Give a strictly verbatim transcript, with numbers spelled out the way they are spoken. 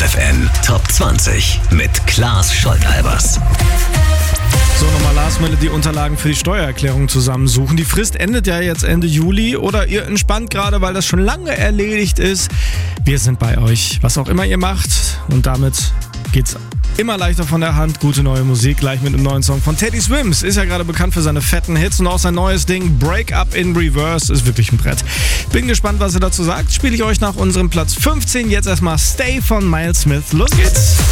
F M Top zwanzig mit Klaas Scholk-Albers. So, nochmal Last Minute die Unterlagen für die Steuererklärung zusammensuchen. Die Frist endet ja jetzt Ende Juli oder ihr entspannt gerade, weil das schon lange erledigt ist. Wir sind bei euch, was auch immer ihr macht. Und damit geht's immer leichter von der Hand. Gute neue Musik, gleich mit einem neuen Song von Teddy Swims. Ist ja gerade bekannt für seine fetten Hits und auch sein neues Ding Break Up in Reverse ist wirklich ein Brett. Bin gespannt, was er dazu sagt. Spiele ich euch nach unserem Platz fünfzehn jetzt erstmal Stay von Miles Smith. Los geht's!